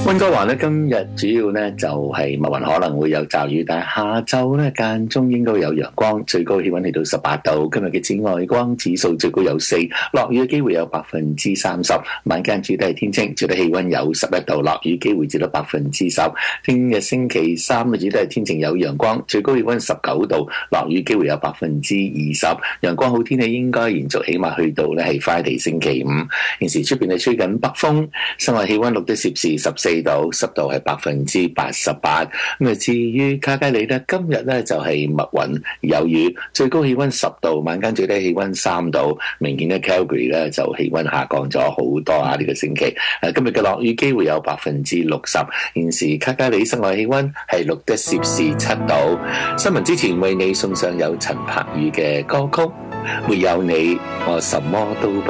溫哥華咧今日主要咧就係密雲，可能會有驟雨，但係下晝咧間中應該有陽光，最高氣溫嚟到18度。今日嘅紫外光指數最高有4，落雨嘅機會有30%。晚間主要都係天晴，最低氣溫有11度，落雨機會至到10%。聽日星期三嘅主要都係天晴有陽光，最高氣溫19度，落雨機會有20%。陽光好天氣應該延續，起碼去到咧係 Friday 星期五。現時出邊係吹緊北風，室外氣溫錄得攝氏14度，濕度係88%。咁啊，至於卡加里咧，今日咧就係密雲有雨，最高氣溫10度，晚間最低氣溫3度。明顯咧 Calgary 咧就氣溫下降咗好多啊！呢個星期，今日嘅落雨機會有60%。現時卡加里室外氣溫係錄得攝氏7度。新聞之前為你送上有陳柏宇嘅歌曲，沒有你，我什麼都不